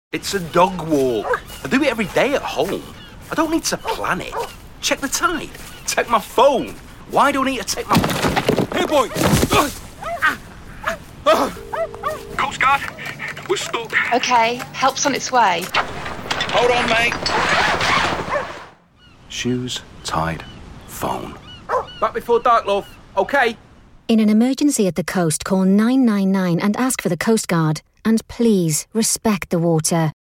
It's a dog walk. I do it every day at home. I don't need to plan it. Check the tide. Take my phone. Why do I need to take my... Hey, boy! Coast Guard, we're stuck. Okay, help's on its way. Hold on, mate. Shoes, tide, phone. Back before dark, love. Okay? In an emergency at the coast, call 999 and ask for the Coast Guard. And please, respect the water.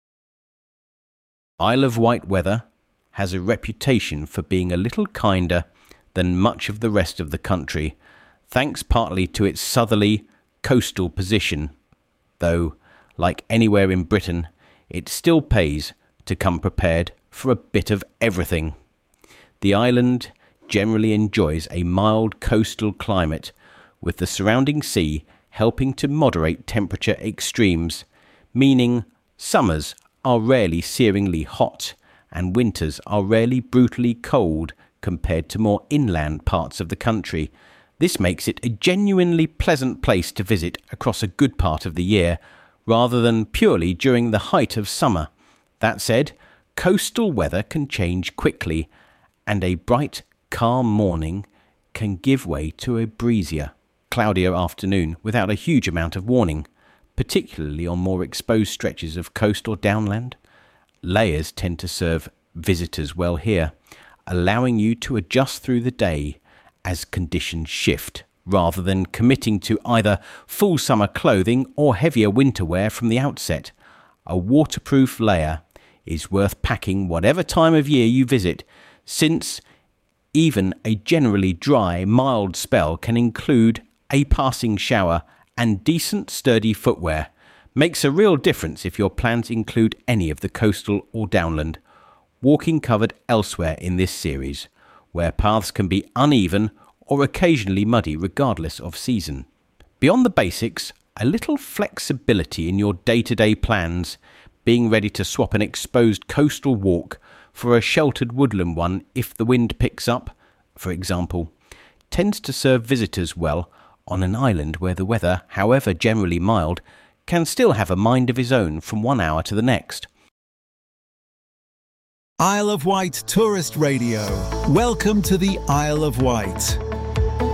Isle of Wight weather has a reputation for being a little kinder than much of the rest of the country, thanks partly to its southerly, coastal position, though, like anywhere in Britain, it still pays to come prepared for a bit of everything. The island generally enjoys a mild coastal climate, with the surrounding sea helping to moderate temperature extremes, meaning summers are rarely searingly hot and winters are rarely brutally cold compared to more inland parts of the country. This makes it a genuinely pleasant place to visit across a good part of the year, rather than purely during the height of summer. That said, coastal weather can change quickly, and a bright, calm morning can give way to a breezier, cloudier afternoon without a huge amount of warning, particularly on more exposed stretches of coast or downland. Layers tend to serve visitors well here, allowing you to adjust through the day as conditions shift, rather than committing to either full summer clothing or heavier winter wear from the outset. A waterproof layer is worth packing whatever time of year you visit, since even a generally dry, mild spell can include a passing shower and decent sturdy footwear. Makes a real difference if your plans include any of the coastal or downland. Walking covered elsewhere in this series, where paths can be uneven or occasionally muddy regardless of season. Beyond the basics, a little flexibility in your day-to-day plans, being ready to swap an exposed coastal walk for a sheltered woodland one if the wind picks up, for example, tends to serve visitors well on an island where the weather, however generally mild, can still have a mind of his own from 1 hour to the next. Isle of Wight Tourist Radio. Welcome to the Isle of Wight.